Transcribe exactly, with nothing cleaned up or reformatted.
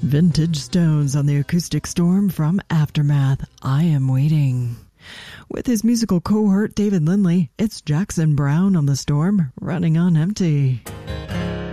Vintage Stones on the acoustic Storm from Aftermath, I Am Waiting. With his musical cohort David Lindley, it's Jackson Browne on the Storm, Running on Empty.